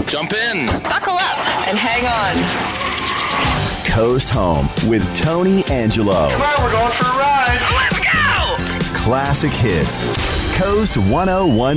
Jump in. Buckle up and hang on. Coast Home with Tony Angelo. Come on, we're going for a ride. Let's go! Classic hits. Coast 101.